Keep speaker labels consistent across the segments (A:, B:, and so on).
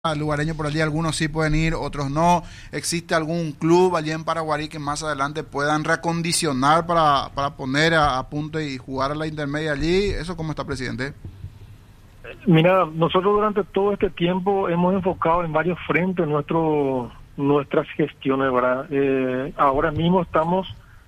A: lugareño por allí, algunos sí pueden ir, otros no. ¿Existe algún club allí en Paraguarí que más adelante puedan reacondicionar para poner a punto y jugar a la intermedia allí? ¿Eso cómo está, presidente?
B: Mira, nosotros durante todo este tiempo hemos enfocado en varios frentes nuestras gestiones, ¿verdad? Ahora mismo estamos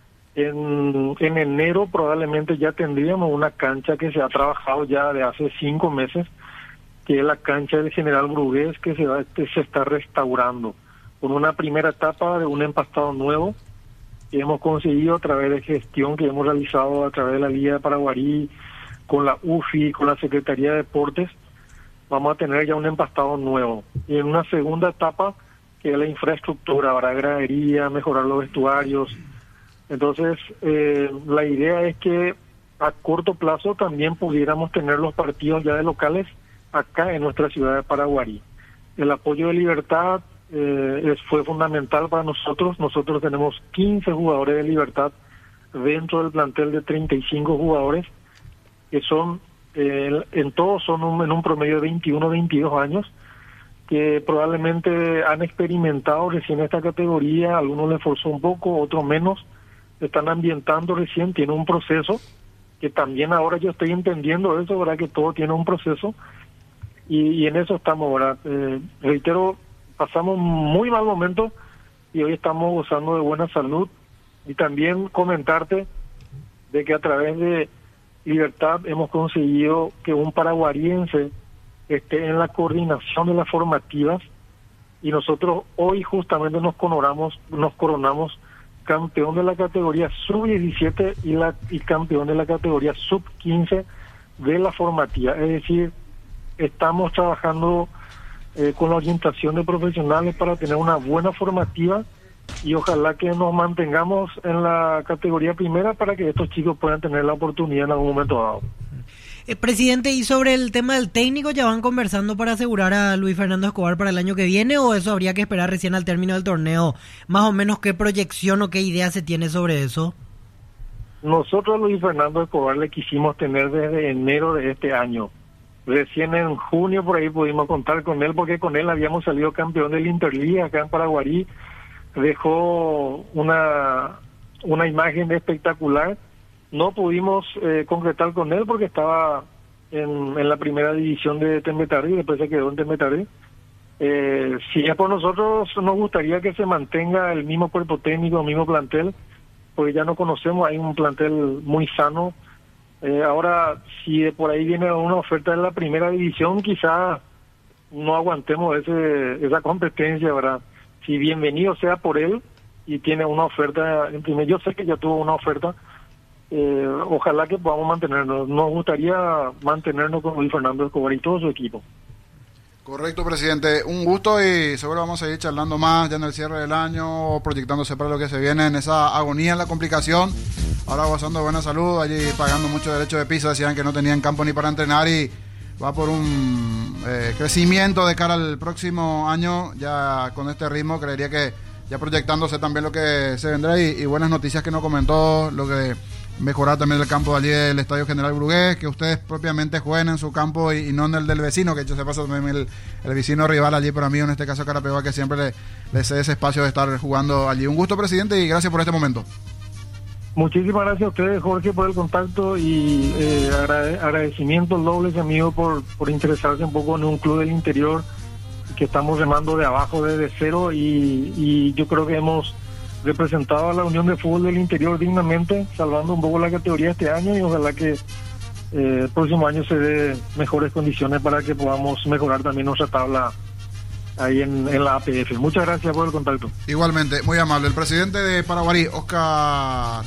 B: en enero, probablemente ya tendríamos una cancha que se ha trabajado ya de hace 5 meses, que es la cancha del General Brugués, que se está restaurando con una primera etapa de un empastado nuevo que hemos conseguido a través de gestión que hemos realizado a través de la Liga de Paraguarí, con la UFI, con la Secretaría de Deportes. Vamos a tener ya un empastado nuevo. Y en una segunda etapa, que es la infraestructura, habrá gradería, mejorar los vestuarios. Entonces, la idea es que a corto plazo también pudiéramos tener los partidos ya de locales acá en nuestra ciudad de Paraguarí. El apoyo de Libertad fue fundamental para nosotros. Nosotros tenemos 15 jugadores de Libertad dentro del plantel de 35 jugadores, que son, en todos son en un promedio de 21, 22 años, que probablemente han experimentado recién esta categoría. Algunos les forzó un poco, otros menos. Están ambientando recién, tiene un proceso, que también ahora yo estoy entendiendo eso, ¿verdad? Que todo tiene un proceso. Y en eso estamos, ¿verdad? Reitero, pasamos muy mal momento y hoy estamos gozando de buena salud. Y también comentarte de que a través de Libertad hemos conseguido que un paraguariense esté en la coordinación de las formativas, y nosotros hoy justamente nos coronamos campeón de la categoría sub-17 y campeón de la categoría sub-15 de la formativa. Es decir, estamos trabajando con la orientación de profesionales para tener una buena formativa, y ojalá que nos mantengamos en la categoría primera para que estos chicos puedan tener la oportunidad en algún momento dado.
C: Presidente, ¿y sobre el tema del técnico ya van conversando para asegurar a Luis Fernando Escobar para el año que viene, o eso habría que esperar recién al término del torneo? Más o menos, ¿qué proyección o qué idea se tiene sobre eso?
B: Nosotros a Luis Fernando Escobar le quisimos tener desde enero de este año. Recién en junio por ahí pudimos contar con él, porque con él habíamos salido campeón del Interliga acá en Paraguarí. Dejó una imagen espectacular. No pudimos concretar con él porque estaba en la primera división de Tembetarí, después se quedó en Tembetarí. Si es por nosotros, nos gustaría que se mantenga el mismo cuerpo técnico, el mismo plantel, porque ya no conocemos, hay un plantel muy sano. Ahora, si de por ahí viene una oferta de la primera división, quizá no aguantemos esa competencia, ¿verdad? Si bienvenido sea por él y tiene una oferta en primer, yo sé que ya tuvo una oferta, ojalá que podamos mantenernos. Nos gustaría mantenernos con Luis Fernando Escobar y todo su equipo.
A: Correcto, presidente. Un gusto, y seguro vamos a seguir charlando más ya en el cierre del año, proyectándose para lo que se viene en esa agonía, en la complicación. Ahora gozando de buena salud, allí pagando mucho derecho de piso, decían que no tenían campo ni para entrenar, y va por un crecimiento de cara al próximo año. Ya con este ritmo creería que ya proyectándose también lo que se vendrá, y buenas noticias que nos comentó, lo que mejorar también el campo de allí del Estadio General Brugués, que ustedes propiamente jueguen en su campo y no en el del vecino, que hecho se pasa también el vecino rival allí, para mí en este caso Carapeguá, que siempre le cede ese espacio de estar jugando allí. Un gusto, presidente, y gracias por este momento.
B: Muchísimas gracias a ustedes, Jorge, por el contacto, y agradecimientos dobles, amigo, por interesarse un poco en un club del interior que estamos remando de abajo desde cero, y yo creo que hemos representado a la Unión de Fútbol del Interior dignamente, salvando un poco la categoría este año, y ojalá que el próximo año se dé mejores condiciones para que podamos mejorar también nuestra tabla ahí en la APF. Muchas gracias por el contacto.
A: Igualmente, muy amable. El presidente de Paraguarí, Oscar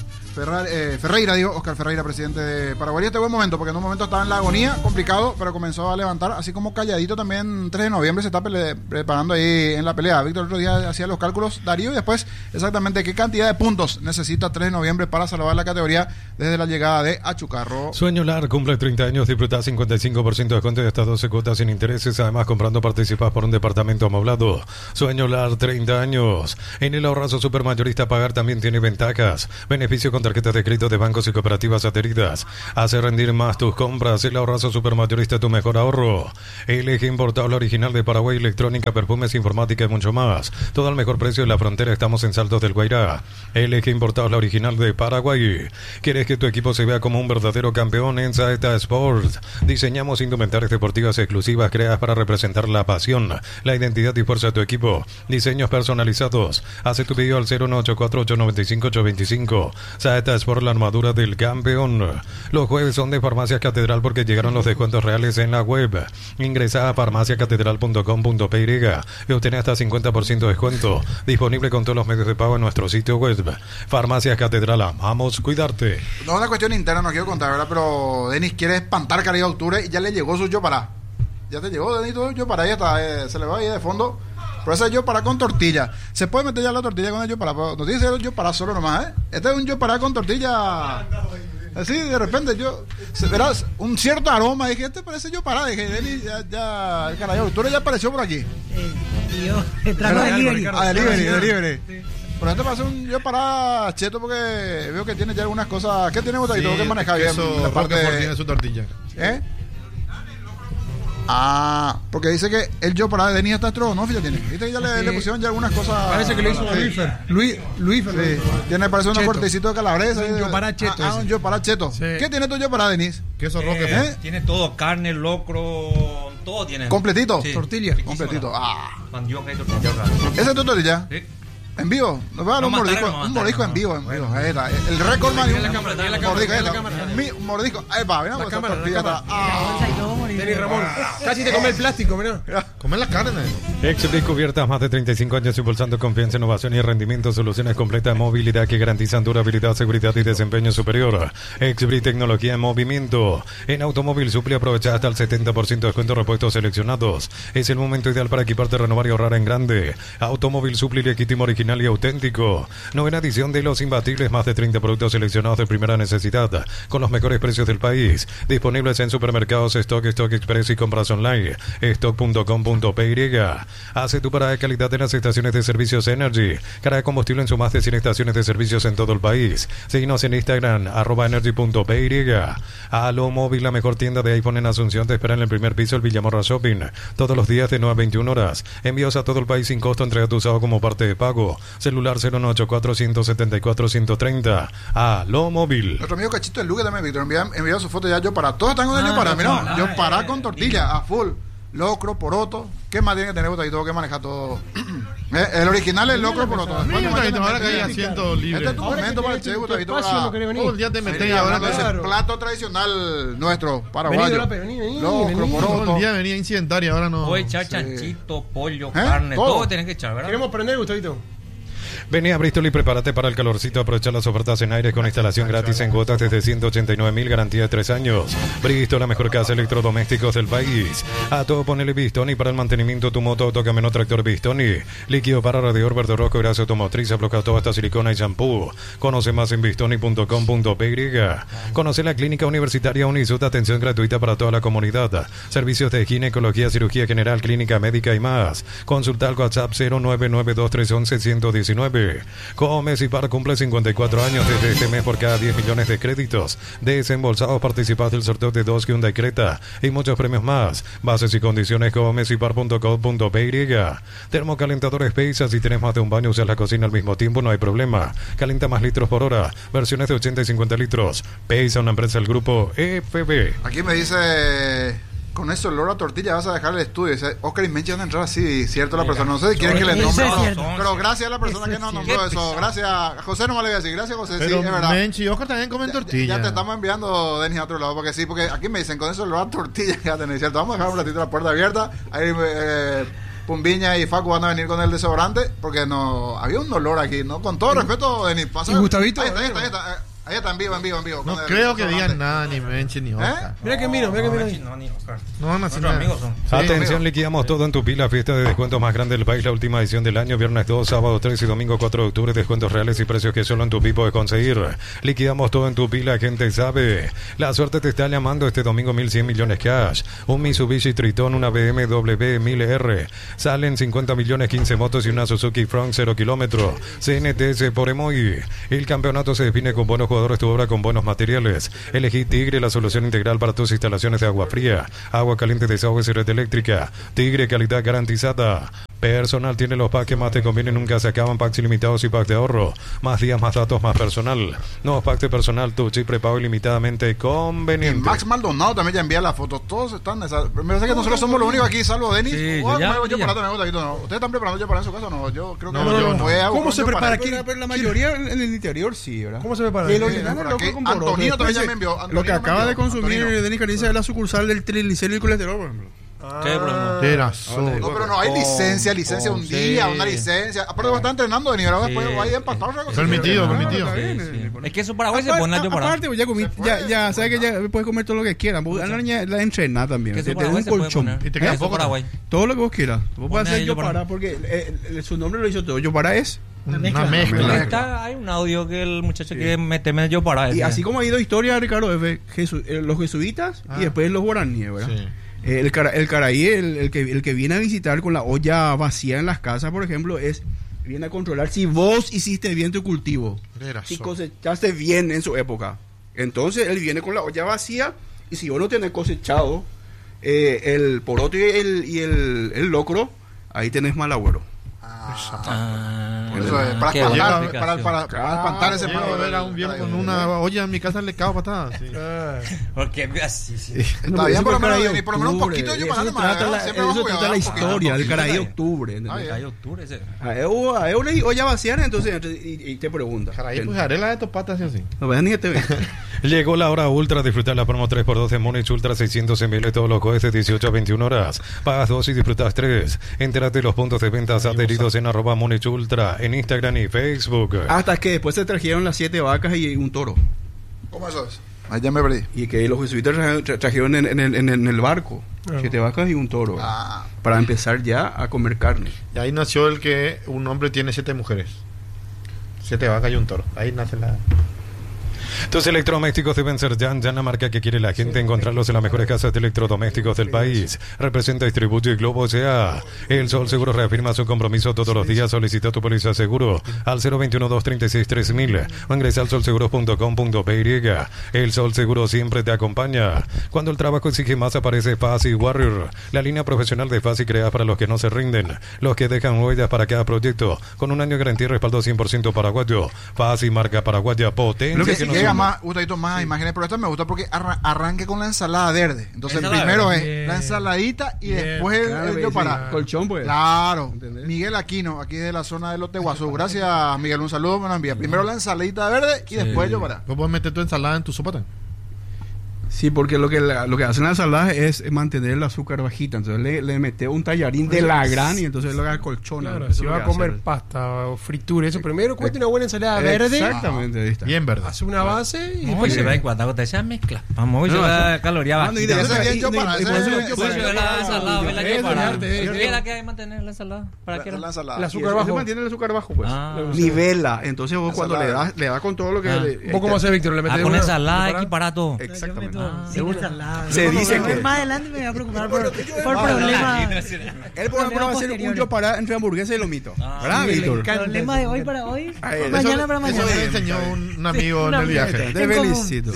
A: Ferreira, presidente de Paraguarí. Este buen momento, porque en un momento estaba en la agonía, complicado, pero comenzó a levantar, así como calladito también. 3 de noviembre se está preparando ahí en la pelea. Víctor el otro día hacía los cálculos, Darío, y después exactamente qué cantidad de puntos necesita 3 de noviembre para salvar la categoría desde la llegada de Achucarro.
D: Sueño Lar cumple 30 años, disfruta 55% de descuento de estas 12 cuotas sin intereses. Además, comprando participás por un departamento amoblado. Sueño Lar, 30 años. En el ahorrazo supermayorista pagar también tiene ventajas. Beneficio contra tarjetas de crédito de bancos y cooperativas adheridas. Hace rendir más tus compras. El ahorrazo supermayorista, tu mejor ahorro. El eje importable original de Paraguay, electrónica, perfumes, informática y mucho más. Todo al mejor precio en la frontera. Estamos en Saltos del Guairá. El eje importable original de Paraguay. ¿Quieres que tu equipo se vea como un verdadero campeón? En Saeta Sports diseñamos indumentarias deportivas exclusivas creadas para representar la pasión, la identidad y fuerza de tu equipo. Diseños personalizados. Hace tu pedido al 0184895-825. Saeta Sport, la armadura del campeón. Los jueves son de Farmacias Catedral porque llegaron los descuentos reales en la web. Ingresa a farmaciacatedral.com.py y obtener hasta 50% de descuento. Disponible con todos los medios de pago en nuestro sitio web. Farmacias Catedral, amamos cuidarte.
A: No es una cuestión interna, no quiero contar, ¿verdad? Pero Denis quiere espantar Caribe Octubre y ya le llegó su yo para. Ya te llegó, Denis, tu yo para, ahí está, se le va ahí de fondo. Pero ese yo para con tortilla. Se puede meter ya la tortilla con el yo para, pero no tiene que ser yo para solo nomás, ¿eh? Este es un yo para con tortilla. Así de repente verás un cierto aroma. Dije, este parece yo para. Dije, Denis, ya el Caribe Octubre ya apareció por aquí.
C: Yo trajo delivery.
A: Delivery. Pero este parece un yo para cheto porque veo que tiene ya algunas cosas. ¿Qué tiene Gustavo? Sí, que manejar bien la parte
E: tiene su tortilla.
A: ¿Eh? Porque dice que el yo para de Denis está estrogo, ¿no? Fíjate, viste que ya le pusieron ya algunas cosas.
E: Parece que le hizo Luis.
A: Sí. Tiene, parece un cortecito de calabresa.
E: Un yo para cheto.
A: Un yo para cheto. Sí. ¿Qué tiene tu yo para, Denis?
E: Queso roque.
F: Tiene todo, carne, locro, todo tiene.
A: ¿Completito?
F: Sí.
A: Tortilla. Completito.
F: Mandioca y tortilla.
A: ¿Esa es tu tortilla?
F: Sí.
A: En vivo, nos va a dar un mordisco en vivo. Ahí está. El récord, man. Un mordisco. Ahí va, mira.
E: La cámara.
C: Denis
E: Ramón, casi te come el plástico, mira. Comer la carne.
D: Exbrit Cubiertas, más de 35 años impulsando confianza, innovación y rendimiento. Soluciones completas de movilidad que garantizan durabilidad, seguridad y desempeño superior. Exbrit, tecnología en movimiento. En Automóvil Supli aprovecha hasta el 70% de descuento en repuestos seleccionados. Es el momento ideal para equiparte, renovar y ahorrar en grande. Automóvil Supli, legítimo, original y auténtico. Novena edición de Los Imbatibles, más de 30 productos seleccionados de primera necesidad, con los mejores precios del país. Disponibles en supermercados Stock Express y compras online. Stock.com.py. Hace tu parada de calidad en las estaciones de servicios Energy. Carga de combustible en sus más de 100 estaciones de servicios en todo el país. Síguenos en Instagram, @energy.py. Alo Móvil, la mejor tienda de iPhone en Asunción, te espera en el primer piso, el Villamorra Shopping. Todos los días de 9 a 21 horas. Envíos a todo el país sin costo, entrega tu usado como parte de pago. Celular 0984174-130. Alo Móvil.
A: Nuestro amigo Cachito del Luque también, Víctor, envió su foto ya yo para. Todos están con el yo para, mira. Yo para con tortilla, a full. Locro, poroto. ¿Qué más tiene que tener Botadito? Que maneja todo. El original es locro, poroto.
E: Ahora que hay asiento libre.
A: Este es tu momento para el Che, Botadito.
E: Todo el día te metes ahora
A: es el plato tradicional nuestro, paraguayo. Locro, poroto.
E: Todo el día venía incidentaria, ahora no.
F: Voy a echar chanchito, pollo, carne, todo tenés que echar, ¿verdad?
E: Queremos prender, Gustavito.
D: Vení a Bristol y prepárate para el calorcito. Aprovecha las ofertas en aire con instalación gratis en cuotas desde 189.000, garantía de 3 años. Bristol, la mejor casa de electrodomésticos del país. A todo ponele Bistoni para el mantenimiento de tu moto, autocamión o tractor Bistoni. Líquido para radiador verde rojo, grasa automotriz, afloja toda esta silicona y shampoo. Conoce más en bistoni.com.py. Conoce la clínica universitaria Unisud, atención gratuita para toda la comunidad. Servicios de ginecología, cirugía general, clínica médica y más. Consulta al WhatsApp 0992311-119. Comesipar cumple 54 años desde este mes. Por cada 10 millones de créditos desembolsados participas del sorteo de 2 Hyundai Creta y muchos premios más. Bases y condiciones comesipar.com.py. Termocalentadores Paisa, si tenés más de un baño, usas la cocina al mismo tiempo, no hay problema. Calienta más litros por hora, versiones de 80 y 50 litros. Paisa, una empresa del grupo EPB.
A: Aquí me dice... Con ese olor a tortilla vas a dejar el estudio. Dice, Oscar y Menchi van a entrar así, cierto la persona. No sé si quieren que le nombre. Pero gracias a la persona que nos nombró eso. Gracias. José no me le voy a decir. Gracias, José.
E: Pero
A: sí, es verdad.
E: Menchi y Oscar también comen tortilla.
A: Ya te estamos enviando, Denis, a otro lado. Porque sí, porque aquí me dicen, con ese olor a tortilla que va a tener, ¿cierto? Vamos a dejar un ratito la puerta abierta. Ahí Pumbiña y Facu van a venir con el desodorante. Porque no había un olor aquí, ¿no? Con todo respeto, Denis. Pasa.
E: ¿Y Gustavito?
A: Ahí está. Ahí está, en vivo.
E: No creo que digan nada, ni Menchi, ni Oscar.
C: Mira que miro.
F: No, ni Oscar.
E: No van a hacer nada.
F: Amigos son.
D: Atención, liquidamos todo en tu pila. Fiesta de descuentos más grande del país. La última edición del año. Viernes 2, sábado 3 y domingo 4 de octubre. Descuentos reales y precios que solo en tu pipo de conseguir. Liquidamos todo en tu pila, gente sabe. La suerte te está llamando este domingo. 1.100 millones cash. Un Mitsubishi Triton, una BMW 1000R. Salen 50 millones, 15 motos y una Suzuki Front 0 kilómetros. CNTS por Emoy. El campeonato se define con buenos jugadores Ecuador es tu obra con buenos materiales. Elegí Tigre, la solución integral para tus instalaciones de agua fría, agua caliente, desagües y red eléctrica. Tigre, calidad garantizada. Personal tiene los packs que más te convienen, nunca se acaban, packs ilimitados y packs de ahorro. Más días, más datos, más personal. Nuevos packs de personal, tu chip prepago ilimitadamente conveniente.
A: Y Max Maldonado también ya envía las fotos. Todos están... Me parece que nosotros somos los únicos aquí, salvo Denis.
F: Sí,
A: ¿Ustedes están preparando yo para en su casa o no? Yo creo que
G: ¿Cómo se prepara? Pero la mayoría en el interior sí, ¿verdad? ¿Cómo se prepara? El original es loco con poroto.
A: Antonino también ya me envió.
G: Lo que acaba de consumir Denis Caricia es la sucursal del triglicérido y colesterol, por ejemplo.
A: No, pero no hay licencia un día, una licencia. Aparte, va a estar entrenando de nivel, después va a ir a empatar.
E: Permitido.
F: Es que eso Paraguay se pone a llorar.
G: Aparte, ya sabes que ya puedes comer todo lo que quieras. La entrena también. Te un colchón.
E: Y te queda poco.
G: Todo lo que vos quieras. Vos puedes hacer Yopara porque su nombre lo hizo todo. Yopara es
E: una mezcla.
F: Hay un audio que el muchacho quiere meterme yo para
G: y así como ha ido historia, Ricardo, los jesuitas y después los guaraníes, ¿verdad? Sí. El caraí, el que viene a visitar con la olla vacía en las casas, por ejemplo, viene a controlar si vos hiciste bien tu cultivo, si cosechaste bien en su época. Entonces él viene con la olla vacía y si vos no tenés cosechado el poroto y el locro, ahí tenés mal agüero.
A: Por eso es para espantar ese malo.
E: Era un viejo con una olla en mi casa le cago patadas.
F: Porque así.
A: Está bien, por lo menos un poquito yo para
G: eso trata la historia, el Caraí Octubre. A una olla vacía, entonces y te pregunta.
E: Caraí, pues haré la de tus patas así.
G: No vean ni que te ve.
D: Llegó la hora ultra, disfrutar la promo 3x2 de Monich Ultra 600 ml todos los jueves de 18 a 21 horas. Pagas 2 y disfrutas 3. Entérate de los puntos de ventas adheridos en @Monich Ultra en Instagram y Facebook.
G: Hasta que después se trajeron las 7 vacas y un toro.
A: ¿Cómo eso es? Ahí ya me perdí.
G: Y que los jesuitas trajeron en el barco 7 vacas y un toro. Para empezar ya a comer carne.
E: Y ahí nació el que un hombre tiene 7 mujeres. 7 vacas y un toro. Ahí nace la...
D: Tus electrodomésticos deben ser Yan la marca que quiere la gente, encontrarlos en las mejores casas de electrodomésticos del país. Representa, distribuye Globo S.A. El Sol Seguro reafirma su compromiso todos los días. Solicita tu póliza seguro al 021-236-3000 o ingresa al solseguros.com.py. El Sol Seguro siempre te acompaña. Cuando el trabajo exige más, aparece Fasi Warrior, la línea profesional de Fasi creada para los que no se rinden, los que dejan huellas para cada proyecto, con un año de garantía y respaldo 100% paraguayo. Fasi, marca paraguaya, potencia.
A: Lo que sí llega más, más imágenes, pero esta me gusta porque arranque con la ensalada verde. Entonces primero es la ensaladita y después el Yopara.
G: Colchón, pues.
A: Claro. Miguel Aquino, aquí de la zona de Lote Guazú. Gracias, Miguel, un saludo, me lo envía. Primero la ensaladita verde y después el Yopara.
E: ¿Vos puedes meter tu ensalada en tu sopa también?
G: Sí, porque lo que hacen las ensaladas es mantener el azúcar bajita. Entonces le mete un tallarín de la gran y entonces lo acolchona.
H: Claro, si va a comer pasta o fritura, eso primero cuesta una buena ensalada verde.
G: Exactamente, ahí está.
E: Bien verde.
H: Hace una base y
F: después se va en cuanto te esa mezcla. Vamos, yo la caloría baja.
A: Y de eso es yo para
F: la ensalada, la que hay que mantener la ensalada. ¿Para qué?
A: La ensalada.
G: El azúcar bajo. Mantiene el azúcar bajo, pues. Nivela. Entonces vos cuando le das con todo lo que
H: un poco más de Víctor, le metes
F: con ensalada equiparato.
G: Exactamente.
C: Se
G: dice que
C: más adelante me voy a preocupar por problemas.
G: Él va a hacer un Yopara entre hamburguesa y lomito. ¿Verdad, Víctor?
C: Problema de hoy para hoy, mañana para mañana.
E: Eso me enseñó un amigo en el viaje.
G: Te felicito.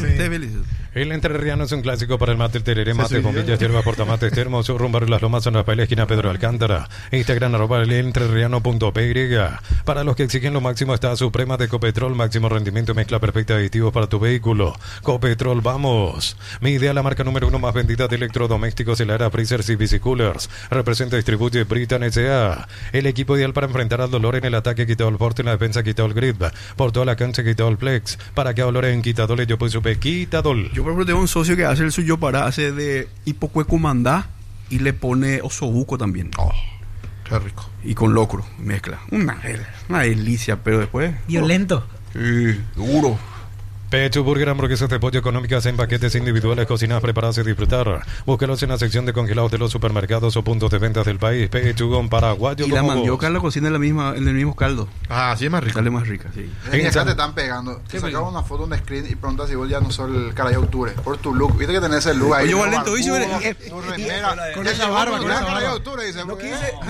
D: El entrerriano es un clásico para el mate, el tereré, mate, bombillas, hierba, portamates, termos, rumbar Las Lomas, San Rafael, esquina Pedro Alcántara. Instagram @elentreerriano.py. Para los que exigen lo máximo está Suprema de Copetrol, máximo rendimiento, mezcla perfecta de aditivos para tu vehículo. Copetrol, vamos. Mi idea, la marca número 1 más vendida de electrodomésticos en la era freezers y bicicoolers. Representa y distribuye Britan S.A. El equipo ideal para enfrentar al dolor en el ataque, quitado el porte, en la defensa, quitado el grip. Por toda la cancha, quitado el flex. Para que dolor en quitadores, yo pues supe quitador.
G: Yo por ejemplo tengo un socio que hace el suyo para hace de hipocuecumandá y le pone osobuco también.
E: Qué rico.
G: Y con locro, mezcla. Una delicia, pero después...
C: Violento.
G: Duro.
D: Pecho Burger, hamburguesas de pollo económicas en paquetes individuales, cocinadas, preparadas y disfrutar. Búscalos en la sección de congelados de los supermercados o puntos de ventas del país. Pechugón paraguayo.
G: Y la mandioca la cocina en el mismo caldo.
E: Sí es más rica.
G: Sale más rica, sí.
A: Ya te están pegando. Te sacaba una foto, un screen y preguntas si vos ya no sos el Caraí Octubre. Por tu look. Viste que tenés el look ahí.
G: Yo Valento hice
A: tu remera. Con esa barba, con esa Caraí Octubre. Dice,
G: lo que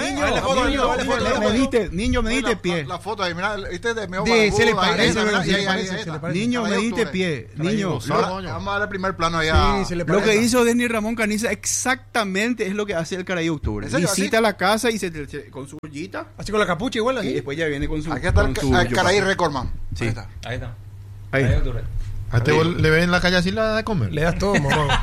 G: dice, niño, me diste pie.
A: La foto ahí, mira, viste de medio
H: se le parece,
A: Niño, me
G: Benítez Pie, niño.
A: Vamos a dar el primer plano ahí
H: Sí, se le
G: Lo
H: parece.
G: que hizo Denis Ramón Caniza exactamente es lo que hace el Caraí Octubre.
A: ¿En serio?
G: Visita la casa y con su ollita
H: Así con la capucha igual,
G: y
H: así.
G: después ya viene con su.
A: Aquí está
G: con su
A: el Caraí
G: yopa.
A: Recordman.
G: Sí.
A: Ahí está.
F: Ahí está.
G: Ahí.
F: Ahí octubre.
E: A este vos le ven en la calle así la da de comer.
H: Le das todo, mamá.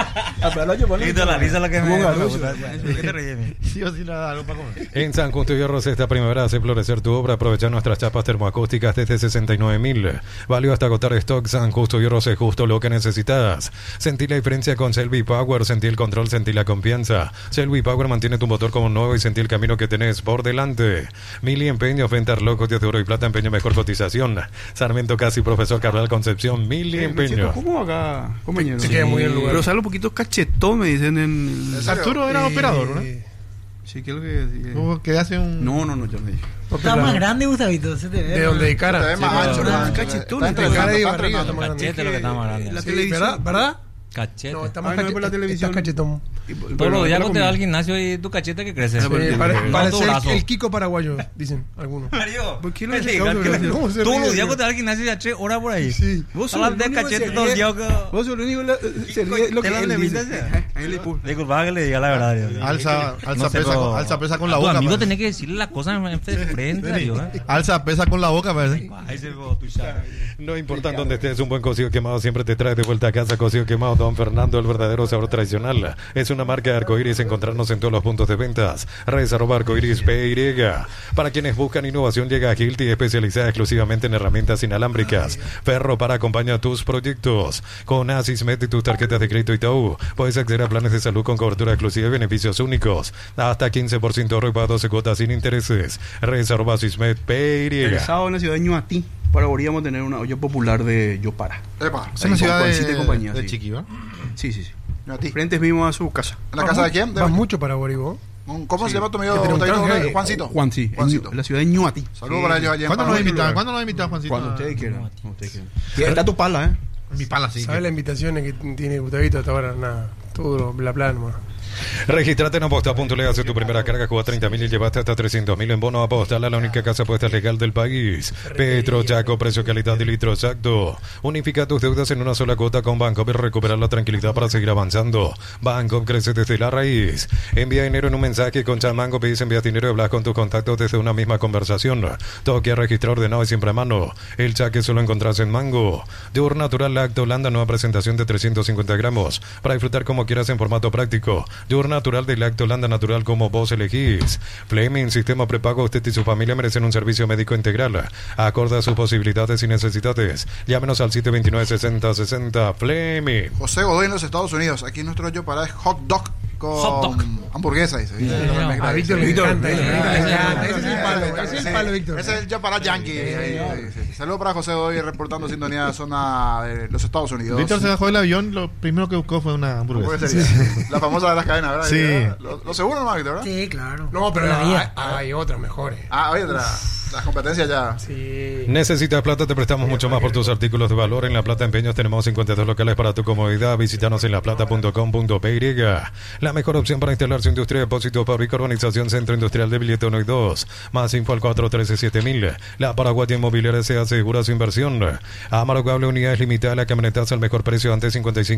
F: La risa la que
G: Como
F: me
G: Garucho.
F: gusta. ¿Qué te ríes?
E: Sí o sí le da algo para comer.
D: En San Justo y Arroz esta primavera hace florecer tu obra. Aprovecha nuestras chapas termoacústicas desde 69.000. Valió hasta agotar stock. San Justo y Arroz es justo lo que necesitas. Sentí la diferencia con Selby Power. Sentí el control, sentí la confianza. Selby Power mantiene tu motor como nuevo y sentí el camino que tenés por delante. Mili Empeño, Ventas Locos, de Oro y Plata, Empeño, mejor cotización. Sarmiento Casi, Profesor Cabral Concepción, Mili Empeño.
G: ¿Cómo acá, compañero?
H: Se queda muy bien el lugar.
G: Pero sale un poquito cachetón, me dicen en.
A: ¿En serio?
E: Arturo era operador, ¿no?
G: Sí, ¿qué es lo que.?
E: Tuvo que hace un...
G: No, yo no dije.
C: Está más grande, Gustavito. Se te ve.
H: De donde de
A: Te
H: cara.
A: ves más ancho,
C: pero-
A: ¿no?
G: Cachetón,
A: Está
G: entre
A: entrenando,
H: cara y
A: está
H: barriga,
A: entrenando.
H: está más grande.
F: Cachete lo que está más grande.
G: La
H: Sí,
G: televisión.
H: ¿verdad? ¿Verdad?
F: Cachete.
H: No, está
G: Ah,
H: más
G: no es por la televisión.
H: Estás cachetón.
F: Todos los días cuando te vas al gimnasio y tu cachete que crece.
G: Sí,
H: Parece
F: brazo.
H: el Kiko paraguayo, dicen algunos.
F: Mario,
G: ¿Por qué no
F: es
G: le
F: legal
G: causa
F: que
G: gracia?
H: ¿Cómo se
F: todos
H: ríe,
F: los días
H: Dios?
F: cuando te vas al gimnasio ya 3 horas por ahí.
H: Sí.
G: Vos sos
F: Hablas
G: el
F: de
G: único que
F: cachete
G: se
F: todo el
G: ríe.
F: día. que-
G: Vos sos el único que se ríe lo que
F: ¿Qué
G: él
F: le
G: dice.
F: dices?
G: Ahí le puse.
F: Disculpa que le diga la verdad. Dios.
E: Alza
F: No sé,
E: pesa,
F: pero-
E: alza pesa con la
F: a tu
E: boca.
F: amigo
E: parece.
F: tenés que decirle las cosas de frente, Dios.
E: Alza pesa con la boca, parece.
F: Ahí se ve tu chava.
D: No importa dónde estés, un buen cocido quemado siempre te trae de vuelta a casa. Cocido quemado Don Fernando, el verdadero sabor tradicional. Es una marca de arcoíris. Encontrarnos en todos los puntos de ventas. Redes @arcoiris PY. Para quienes buscan innovación, llega a Hilti, especializada exclusivamente en herramientas inalámbricas. Ferro para acompañar tus proyectos. Con Asismet y tus tarjetas de crédito Itaú, puedes acceder a planes de salud con cobertura exclusiva y beneficios únicos. Hasta 15% ahorro y para 12 cuotas sin intereses. Redes @Asismet PY.
G: El sábado en la ciudad de Ñuatí, podríamos tener una olla popular de Yopara.
A: Epa,
E: Es una ciudad
G: Juancita y
E: de
G: compañía,
E: de
G: sí.
E: Chiqui, ¿va?
G: Sí.
A: a ti.
G: Frentes mismo a su casa.
A: ¿En la casa de quién?
H: Vas mucho para Guaribo.
A: ¿Cómo se llama tu amigo?
H: Que tiene un
A: Gustavito?
H: canje ahí.
A: Juancito.
G: Juan, sí.
A: Juancito.
G: En la ciudad de Ñuatí.
A: Saludos para ellos allá en
E: ¿Cuándo nos
A: Paraguay.
E: invitan? ¿Cuándo nos invitan, Juancito?
G: Cuando ustedes quieran. Cuando ustedes quieran. Y está tu pala, ¿eh?
E: Mi pala, sí.
H: ¿Sabes las invitaciones que tiene Gustavito hasta ahora? Nada. Todo bla bla, nomás.
D: Registrate en aposta.le, hace tu primera carga, juega 30.000 y llevaste hasta 300.000 en bono. Apostar a la única casa apuesta legal del país. Petro Chaco, precio, calidad y litro exacto. Unifica tus deudas en una sola cuota con Bancopp y recuperar la tranquilidad para seguir avanzando. Bancopp crece desde la raíz. Envía dinero en un mensaje con Chamango, pedís envías dinero y hablas con tus contactos desde una misma conversación. Toque a registrar ordenado y siempre a mano. El chaque solo encontrás en Mango. Dur Natural Lacto Holanda, nueva presentación de 350 gramos. Para disfrutar como quieras en formato práctico. Dur Natural de Lacto Holanda, natural como vos elegís. Fleming, sistema prepago. Usted y su familia merecen un servicio médico integral. Acorde a sus posibilidades y necesidades. Llámenos al 729-6060. Fleming.
A: José Godoy en los Estados Unidos. Aquí nuestro yo para es hot dog con
F: Hot dog.
A: hamburguesa, dice.
H: A Víctor le encanta.
A: Ese
H: Ese es el palo. Ese es el palo, Víctor.
A: Ese es el yo para Yankee. Saludos para José Godoy reportando sintonía de la zona de los Estados Unidos.
E: Víctor se bajó del avión, lo primero que buscó fue una hamburguesa.
A: La famosa de las cadenas, ¿verdad?
E: Sí.
A: Lo seguro nomás, Víctor, ¿verdad?
C: Sí, claro.
H: No, pero
C: La vida.
H: hay otras mejores.
A: Ah, oye, las competencias ya.
H: Sí.
D: ¿Necesitas plata? Te prestamos mucho más por tus artículos de valor. En La Plata Empeños tenemos 52 locales para tu comodidad. Visítanos en laplata.com.py. La mejor opción para instalar su industria, depósito, fábrica, urbanización, centro industrial de billete 1 y 2. Más info al 413-7000. La Paraguaya Inmobiliaria se asegura su inversión. Amargable, unidades limitadas, la camionetaza al mejor precio, antes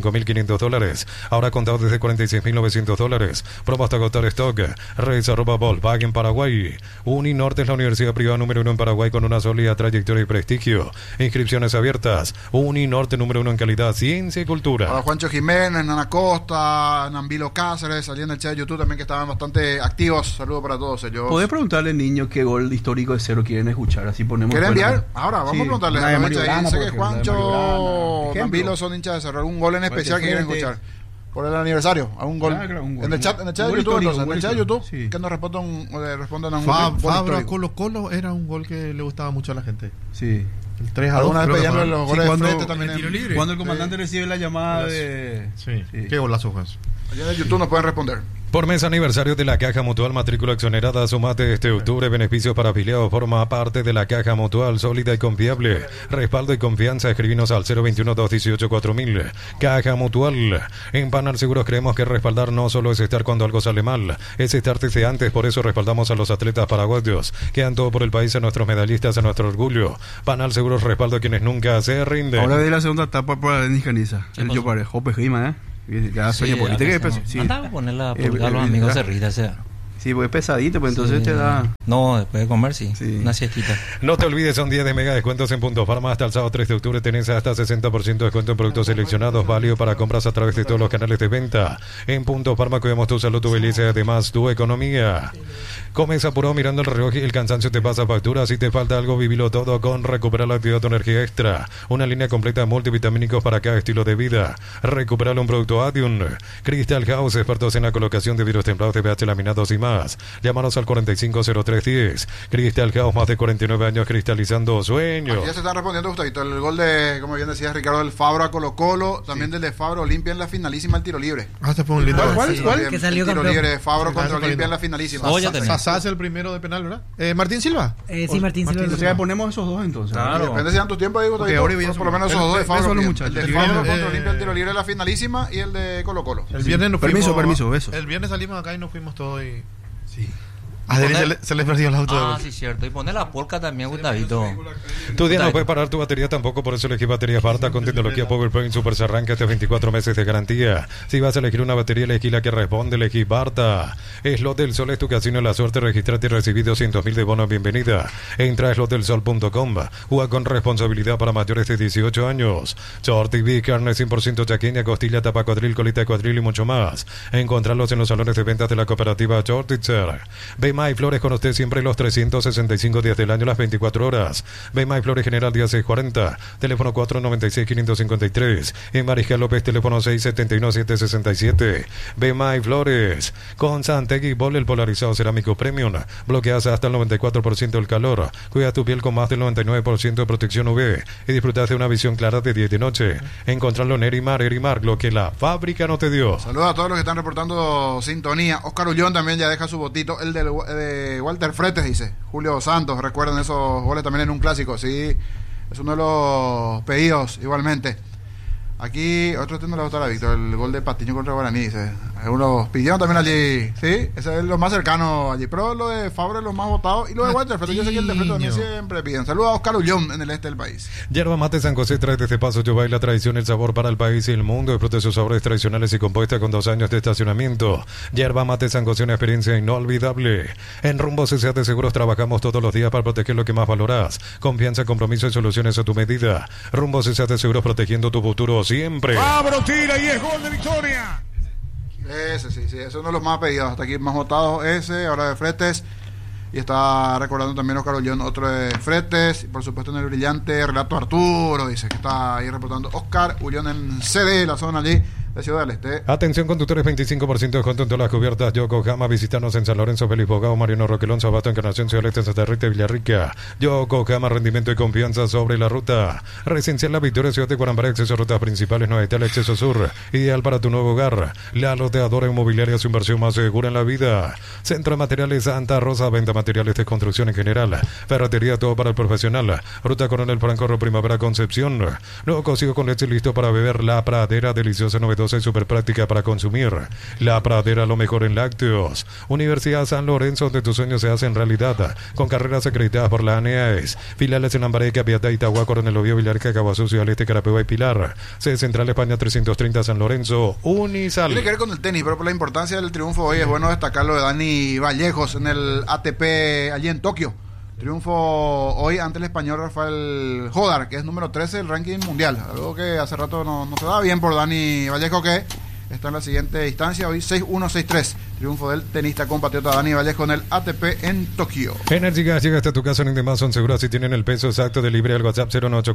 D: $55.500. Ahora contado desde $46.900. Promo hasta agotar stock. Redes @Volkswagen Paraguay. Uninorte es la universidad privada número 1 en Paraguay con una sólida trayectoria y prestigio. Inscripciones abiertas. Uninorte número 1 en calidad, ciencia y cultura.
A: Para Juancho Jiménez, Nana Costa, Nambilo Cáceres, salí en el chat de YouTube también que estaban bastante activos. Saludos para todos ellos.
G: ¿Podés preguntarle, niño, qué gol histórico de cero quieren escuchar? Así ponemos.
A: ¿Quieren
G: fuera.
A: enviar? Ahora, vamos
G: Sí.
A: a preguntarles.
G: La de
A: a
G: Mario Grana,
A: sé
G: por
A: que
G: ejemplo, la de
A: Juancho,
G: Mario Grana.
A: Nambilo
G: Ejemplo.
A: son hinchas de cerrar un gol en especial que quieren
G: Fuerte.
A: escuchar. Por el aniversario, a un gol.
G: Claro, un gol.
A: En el chat,
G: Un
A: de
G: gol
A: YouTube,
G: histórico,
A: entonces,
G: un
A: en
G: gol
A: el chat de
G: histórico.
A: YouTube,
G: Sí.
A: que nos respondan a un gol
E: Fabra
A: histórico.
E: Colo Colo era un gol que le gustaba mucho a la gente.
G: Sí.
E: El 3-2.
A: Alguna vez
E: creo que
A: peleando
E: fue.
A: en los
G: Sí,
A: goles de
G: cuando-
A: frente también.
H: el tiro
A: En,
H: libre.
G: Cuando el comandante recibe la llamada de.
E: Sí.
G: Sí.
E: Qué golazo fue eso.
A: allá en el YouTube nos pueden responder.
D: Por mes aniversario de la Caja Mutual, matrícula exonerada, sumate este octubre, beneficios para afiliados, forma parte de la Caja Mutual, sólida y confiable, respaldo y confianza, escribinos al 021-218-4000. Caja Mutual, en Panal Seguros creemos que respaldar no solo es estar cuando algo sale mal, es estar desde antes, por eso respaldamos a los atletas paraguayos, que dan todo por el país, a nuestros medallistas, a nuestro orgullo. Panal Seguros respaldo a quienes nunca se rinden.
G: Ahora de la segunda etapa para Denis Caniza, el yo para Jope Gima, ya sueño política que peso. Sí.
F: Anda a ponerla a los amigos de Rita, sea.
G: Sí, porque es pesadito, pues entonces te da...
F: No, después de comer, sí. Una siestita.
D: No te olvides, son 10 de mega descuentos en Punto Farma. Hasta el sábado 3 de octubre tenés hasta 60% de descuento en productos seleccionados, válido para compras a través de todos los canales de venta. En Punto Farma cuidamos tu salud, tu belleza y además tu economía. Comes apurado mirando el reloj y el cansancio te pasa factura. Si te falta algo, vivilo todo con Recuperar la Actividad, tu energía extra. Una línea completa de multivitamínicos para cada estilo de vida. Recuperar un producto Adium. Crystal House, expertos en la colocación de vidrios templados de pH laminados y más. Llámanos al 450310. Crystal House, más de 49 años cristalizando sueños.
A: Aquí ya se están respondiendo, Gustavito. El gol de, como bien decía Ricardo, del Fabro a Colo Colo, también del de Fabro Olimpia en la finalísima, el tiro libre.
E: Este fue un lindo.
C: ¿Cuál? Que salió
A: tiro
C: campeón.
A: libre, Fabro contra Olimpia en la finalísima.
E: Sasás el primero de penal, ¿verdad? ¿Martín Silva?
C: Sí, Martín Silva.
G: O sea, ponemos esos dos entonces.
E: Claro.
A: Depende si dan tu tiempo, digo, por lo menos esos dos de Fabro. El de Fabro contra Olimpia, el tiro libre en la finalísima, y el de Colo Colo.
E: El viernes nos fuimos.
G: Permiso, eso.
E: El viernes salimos acá y nos fuimos todos y...
G: Sí.
E: A Denis se le perdió el auto.
F: Sí, cierto. Y poner la polca también, Gustavito.
D: Tu día no puede parar tu batería tampoco, por eso elegí batería Farta con tecnología PowerPoint Super se arranca hasta 24 meses de garantía. Si vas a elegir una batería, elegí la que responde, elegí Barta. Slot del Sol es tu casino de la suerte, registrate y recibí 200.000 de bonos bienvenida. Entra a slotdelsol.com, juega con responsabilidad para mayores de 18 años. Short TV, carne 100% chaqueña, costilla, tapa cuadril, colita de cuadril y mucho más. Encontrarlos en los salones de ventas de la cooperativa Shortitzer. Bema y Flores con usted siempre los 365 días del año, las 24 horas. Bema y Flores General día 640, teléfono 496-553. En Mariscal López, teléfono 671-767. Bema y Flores. Con Santegui Bol, el polarizado cerámico premium. Bloqueas hasta el 94% del calor. Cuida tu piel con más del 99% de protección UV. Y disfrutas de una visión clara de día y de noche. Encontrarlo en Erimar, lo que la fábrica no te dio.
A: Saludos a todos los que están reportando sintonía. Oscar Ullón también ya deja su votito. El de Walter Fretes, dice Julio Santos. Recuerden esos goles también en un clásico. Sí, es uno de los pedidos igualmente. Aquí, otro tema le gustó a Víctor, el gol de Patiño contra Guaraní, dice. Algunos pidieron también allí, sí, ese es lo más cercano allí, pero lo de Fabro es lo más votado, y lo de Walter Fretes, yo sé que el de Fretes también siempre piden. Saludos a Oscar Ullón en el este del país.
D: Yerba Mate San José trae desde Paso Yobay la tradición, el sabor para el país y el mundo. Disfrute sus sabores tradicionales y compuesta con 2 años de estacionamiento. Yerba Mate San José, una experiencia inolvidable. En Rumbo CCA de Seguros trabajamos todos los días para proteger lo que más valoras. Confianza, compromiso y soluciones a tu medida. Rumbo CCA de Seguros, protegiendo tu futuro siempre.
I: Fabro tira y es gol de victoria.
A: Ese sí, ese es uno de los más pedidos. Hasta aquí más votados ese, ahora de Fretes. Y está recordando también Oscar Ullón, otro de Fretes. Y por supuesto en el brillante relato Arturo, dice que está ahí reportando Oscar Ullón en CD, la zona allí de Ciudad del Este.
D: Atención, conductores, 25% de descuento en todas las cubiertas Yokohama. Visítanos en San Lorenzo, Feliz Bogado, Mariano Roquelón, Sabato, Encarnación, Ciudad del Este, Santa Rita y Villarrica. Yokohama, rendimiento y confianza sobre la ruta. Residencial La Victoria, Ciudad de Guarambaré, acceso a rutas principales, Nueva Italia, acceso sur. Ideal para tu nuevo hogar. La loteadora inmobiliaria, su inversión más segura en la vida. Centro de Materiales Santa Rosa, venta materiales de construcción en general. Ferretería, todo para el profesional. Ruta Coronel Franco, Primavera, Concepción. Nuevo cocido con leche listo para beber. La Pradera, deliciosa, novedosa y súper práctica para consumir. La Pradera, lo mejor en lácteos. Universidad San Lorenzo, donde tus sueños se hacen realidad. Con carreras acreditadas por la ANEAES. Filiales en Lambaré, Capiatá, Itagua, Coronel Oviedo, Villarrica, Caguazú, Ciudad del Este, Carapeba y Pilar. Sede Central España 330, San Lorenzo, Unisal.
A: Tiene que ver con el tenis, pero por la importancia del triunfo hoy es bueno destacar lo de Dani Vallejos en el ATP allí en Tokio. Triunfo hoy ante el español Rafael Jodar, que es número 13 del ranking mundial. Algo que hace rato no se da bien por Dani Vallejo, que está en la siguiente instancia. Hoy 6-1, 6-3. Triunfo del tenista compatriota Dani Vallejo en el ATP en Tokio.
D: Energy Gas llega hasta tu casa en Indemás. Son seguros si tienen el peso exacto de libre al WhatsApp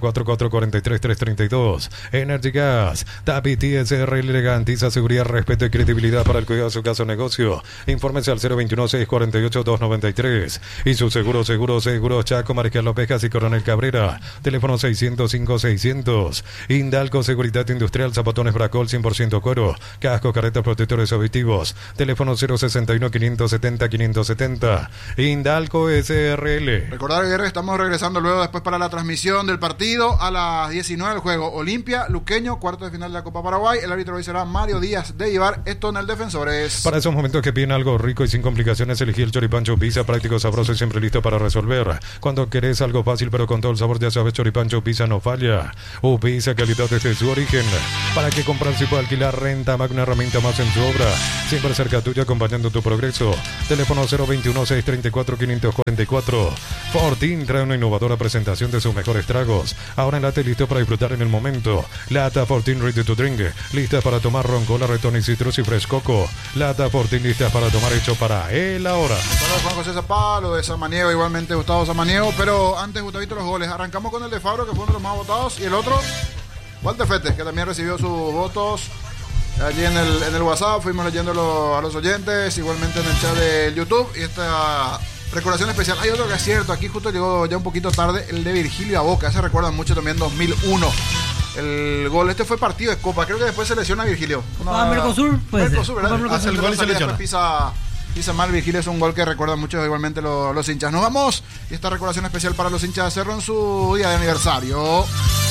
D: 09844433332. Energy Gas. TAPI TSR le garantiza seguridad, respeto y credibilidad para el cuidado de su casa o negocio. Infórmese al 021-648-293. Y su seguro Chaco, Mariscal López y Coronel Cabrera. Teléfono 605-600. Indalco Seguridad Industrial, zapatones Bracol 100% cuero. Casco, caretas, protectores auditivos. Teléfono 061-570-570. Indalco SRL.
A: Recordar, Guerra, estamos regresando luego después para la transmisión del partido a las 19 del juego. Olimpia, Luqueño, cuarto de final de la Copa Paraguay. El árbitro hoy será Mario Díaz de Ibar. Esto en el Defensores.
D: Para esos momentos que piden algo rico y sin complicaciones, elegí el Choripancho Pizza, práctico, sabroso y siempre listo para resolver. Cuando querés algo fácil pero con todo el sabor, ya sabes, Choripancho Pizza no falla. Pizza, calidad desde su origen. ¿Para qué comprar si puede alquilar? Renta más, una herramienta más en su obra. Siempre cerca tuya, acompañando tu progreso. Teléfono 021-634-544. Fortín trae una innovadora presentación de sus mejores tragos. Ahora en lata, listo para disfrutar en el momento. Lata Fortín Ready to Drink. Lista para tomar ron, cola, retón y citrus y frescoco. Lata Fortín lista para tomar, hecho para él ahora.
A: Juan José Zapalo, de Samaniego, igualmente Gustavo Samaniego. Pero antes, Gustavito, los goles. Arrancamos con el de Fabro, que fue uno de los más votados. Y el otro, Walter Fete, que también recibió sus votos allí en el WhatsApp. Fuimos leyéndolo a los oyentes, igualmente en el chat de YouTube. Y esta recordación especial. Hay otro que es cierto, aquí justo llegó ya un poquito tarde, el de Virgilio Aboca. Se recuerdan mucho también 2001. El gol, este fue partido de Copa. Creo que después se lesiona Virgilio.
C: Mercosur, pues.
A: Mercosur, ¿verdad?
E: Hace el gol y se lesiona.
A: Pisa mal Virgilio, es un gol que recuerdan mucho igualmente los hinchas. Nos vamos. Y esta recordación especial para los hinchas de Cerro en su día de aniversario.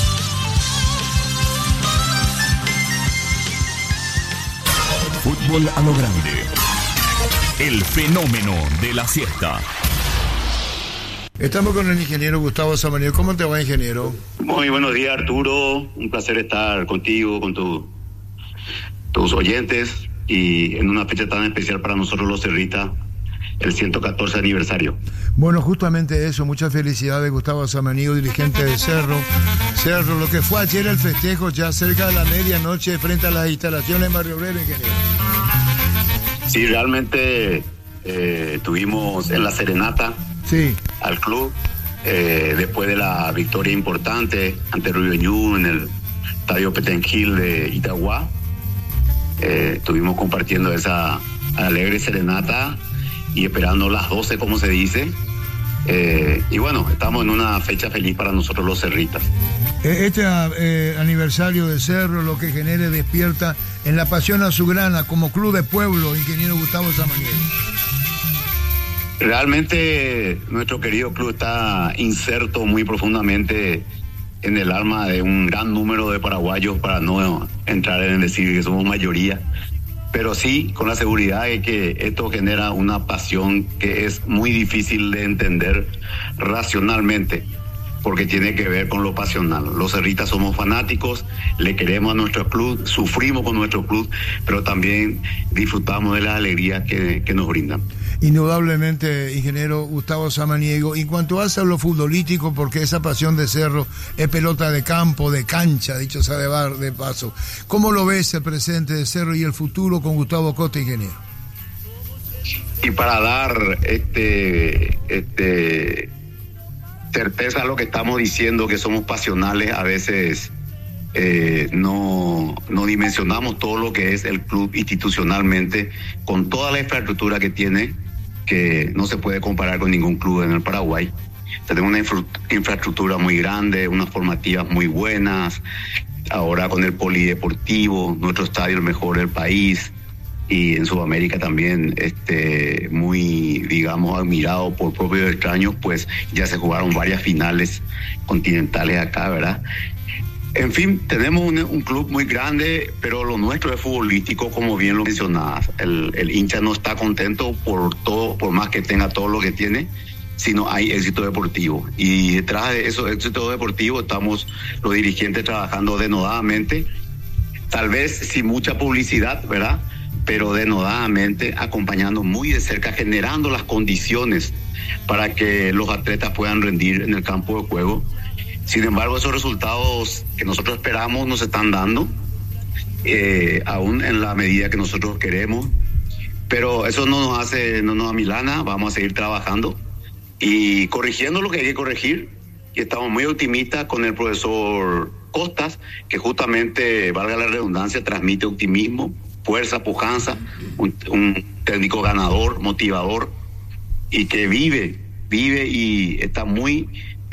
J: Fútbol a lo grande. El fenómeno de la siesta.
K: Estamos con el ingeniero Gustavo Samaniego. ¿Cómo te va, ingeniero?
L: Muy buenos días, Arturo. Un placer estar contigo, con tus oyentes, y en una fecha tan especial para nosotros los cerritas, el 114 aniversario.
K: Bueno, justamente eso. Muchas felicidades, Gustavo Samaniego, dirigente de Cerro. Cerro, lo que fue ayer el festejo ya cerca de la medianoche frente a las instalaciones de Barrio Obrero, ingeniero.
L: Sí, realmente tuvimos en la serenata al club, después de la victoria importante ante Río Ñu en el estadio Petengil de Itagua. Estuvimos compartiendo esa alegre serenata y esperando las 12, como se dice. Y bueno, estamos en una fecha feliz para nosotros los cerritas.
K: Este aniversario de Cerro, lo que genere, despierta en la pasión azulgrana como club de pueblo, ingeniero Gustavo Samaniego.
L: Realmente nuestro querido club está inserto muy profundamente en el alma de un gran número de paraguayos, para no entrar en decir que somos mayoría, pero sí con la seguridad de que esto genera una pasión que es muy difícil de entender racionalmente, porque tiene que ver con lo pasional. Los cerritas somos fanáticos, le queremos a nuestro club, sufrimos con nuestro club, pero también disfrutamos de las alegrías que nos brindan.
K: Indudablemente, ingeniero Gustavo Samaniego. En cuanto a lo futbolístico, porque esa pasión de Cerro es pelota de campo, de cancha, dicho sea de paso. ¿Cómo lo ves el presente de Cerro y el futuro con Gustavo Costa, ingeniero?
L: Y para dar certeza a lo que estamos diciendo, que somos pasionales, a veces no dimensionamos todo lo que es el club institucionalmente, con toda la infraestructura que tiene, que no se puede comparar con ningún club en el Paraguay. Tenemos una infraestructura muy grande, unas formativas muy buenas, ahora con el polideportivo, nuestro estadio el mejor del país, y en Sudamérica también muy, digamos, admirado por propios extraños, pues ya se jugaron varias finales continentales acá, ¿verdad? En fin, tenemos un club muy grande, pero lo nuestro es futbolístico, como bien lo mencionabas. El hincha no está contento por todo, por más que tenga todo lo que tiene, sino hay éxito deportivo. Y detrás de esos éxitos deportivos estamos los dirigentes trabajando denodadamente, tal vez sin mucha publicidad, ¿verdad?, pero denodadamente, acompañando muy de cerca, generando las condiciones para que los atletas puedan rendir en el campo de juego. Sin embargo, esos resultados que nosotros esperamos nos están dando, aún en la medida que nosotros queremos, pero eso no nos amilana. Vamos a seguir trabajando y corrigiendo lo que hay que corregir, y estamos muy optimistas con el profesor Costas, que justamente, valga la redundancia, transmite optimismo, fuerza, pujanza, un técnico ganador, motivador, y que vive y está muy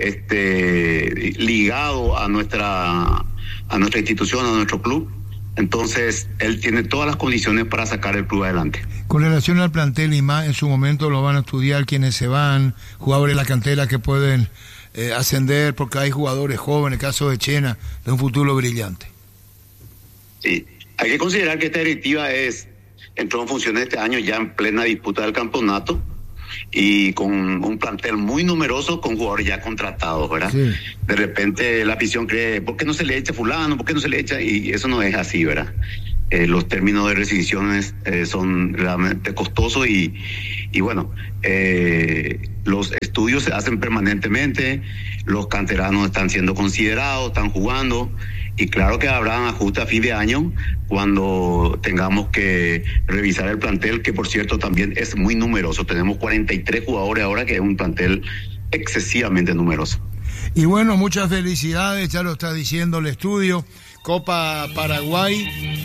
L: ligado a nuestra institución, a nuestro club. Entonces él tiene todas las condiciones para sacar el club adelante.
K: Con relación al plantel y más, en su momento lo van a estudiar quienes se van, jugadores de la cantera que pueden ascender, porque hay jugadores jóvenes, el caso de Chena, de un futuro brillante.
L: Sí, hay que considerar que esta directiva entró en funciones este año ya en plena disputa del campeonato y con un plantel muy numeroso con jugadores ya contratados, ¿verdad? Sí. De repente la afición cree, ¿por qué no se le echa fulano? ¿Por qué no se le echa? Y eso no es así, ¿verdad? Los términos de rescisiones son realmente costosos y bueno, los estudios se hacen permanentemente, los canteranos están siendo considerados, están jugando, y claro que habrá ajustes a fin de año cuando tengamos que revisar el plantel, que por cierto también es muy numeroso. Tenemos 43 jugadores ahora, que es un plantel excesivamente numeroso.
K: Y bueno, muchas felicidades, ya lo está diciendo el estudio. Copa Paraguay,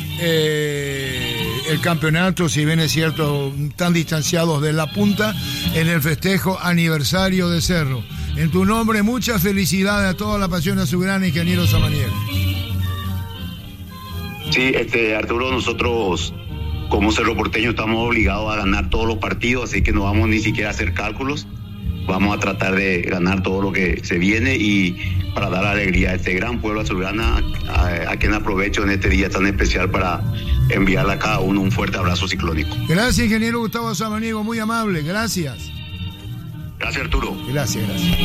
K: el campeonato, si bien es cierto, tan distanciados de la punta, en el festejo aniversario de Cerro. En tu nombre, muchas felicidades a toda la pasión a su gran ingeniero Samaniego.
L: Sí, Arturo, nosotros como Cerro Porteño estamos obligados a ganar todos los partidos, así que no vamos ni siquiera a hacer cálculos. Vamos a tratar de ganar todo lo que se viene y para dar alegría a este gran pueblo azulgrana, a quien aprovecho en este día tan especial para enviarle a cada uno un fuerte abrazo ciclónico.
K: Gracias, ingeniero Gustavo Samaniego, muy amable, gracias.
L: Gracias, Arturo.
K: Gracias.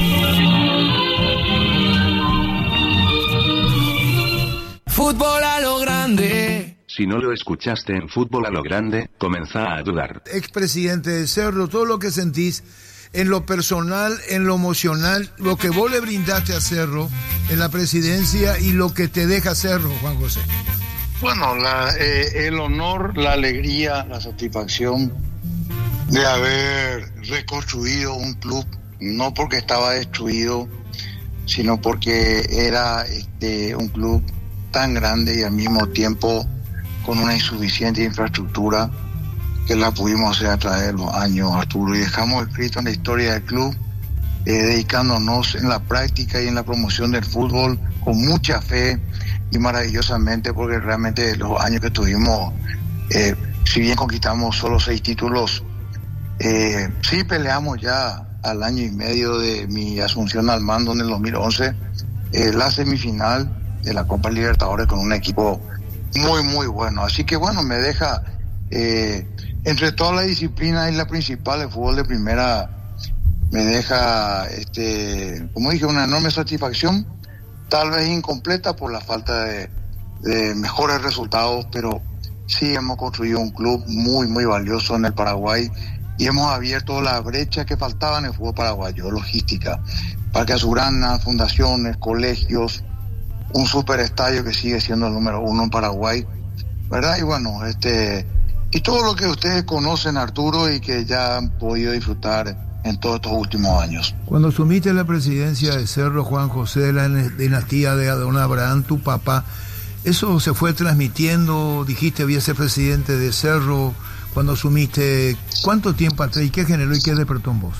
M: Fútbol a lo grande.
N: Si no lo escuchaste en Fútbol a lo grande, comenzá a dudar.
K: Expresidente de Cerro, todo lo que sentís en lo personal, en lo emocional, lo que vos le brindaste a Cerro en la presidencia y lo que te deja Cerro, Juan José.
O: Bueno, el honor, la alegría, la satisfacción de haber reconstruido un club, no porque estaba destruido, sino porque era un club tan grande y al mismo tiempo con una insuficiente infraestructura que la pudimos hacer a través de los años, Arturo, y dejamos escrito en la historia del club, dedicándonos en la práctica y en la promoción del fútbol con mucha fe y maravillosamente, porque realmente los años que tuvimos, si bien conquistamos solo 6 títulos, sí peleamos ya al año y medio de mi asunción al mando en el 2011, la semifinal de la Copa Libertadores con un equipo muy muy bueno, así que bueno, me deja entre todas las disciplinas y la principal, el fútbol de primera, me deja, como dije, una enorme satisfacción, tal vez incompleta por la falta de mejores resultados, pero sí hemos construido un club muy, muy valioso en el Paraguay y hemos abierto la brecha que faltaba en el fútbol paraguayo, logística, Parque Azurana, fundaciones, colegios, un superestadio que sigue siendo el número 1 en Paraguay, ¿verdad? Y bueno, y todo lo que ustedes conocen, Arturo, y que ya han podido disfrutar en todos estos últimos años.
K: Cuando asumiste la presidencia de Cerro, Juan José, de la dinastía de don Abraham, tu papá, ¿eso se fue transmitiendo? Dijiste, voy a ser presidente de Cerro. Cuando asumiste, ¿cuánto tiempo atrás y qué generó y qué despertó en vos?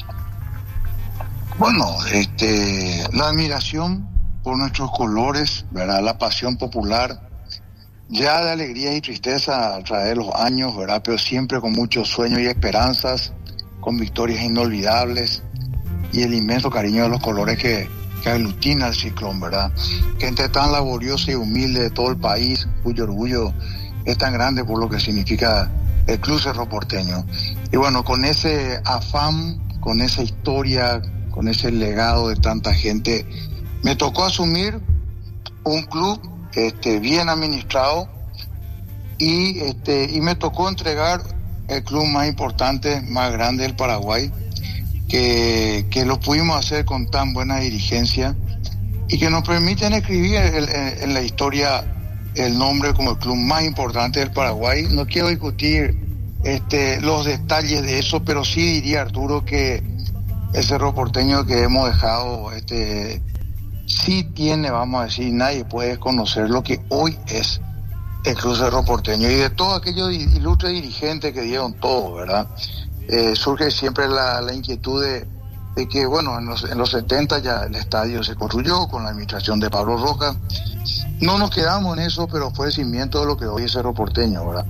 O: Bueno, la admiración por nuestros colores, ¿verdad? La pasión popular, ya de alegría y tristeza a través de los años, ¿verdad? Pero siempre con muchos sueños y esperanzas, con victorias inolvidables y el inmenso cariño de los colores que aglutina el ciclón, ¿verdad? Gente tan laboriosa y humilde de todo el país, cuyo orgullo es tan grande por lo que significa el Club Cerro Porteño. Y bueno, con ese afán, con esa historia, con ese legado de tanta gente, me tocó asumir un club bien administrado y me tocó entregar el club más importante, más grande del Paraguay, que lo pudimos hacer con tan buena dirigencia y que nos permiten escribir en la historia el nombre como el club más importante del Paraguay. No quiero discutir los detalles de eso, pero sí diría, Arturo, que el Cerro Porteño que hemos dejado sí tiene, vamos a decir, nadie puede conocer lo que hoy es el Club Cerro Porteño, y de todos aquellos ilustres dirigentes que dieron todo, ¿verdad? Surge siempre la inquietud de que, bueno, en los 70 ya el estadio se construyó con la administración de Pablo Roca. No nos quedamos en eso, pero fue el cimiento de lo que hoy es Cerro Porteño, ¿verdad?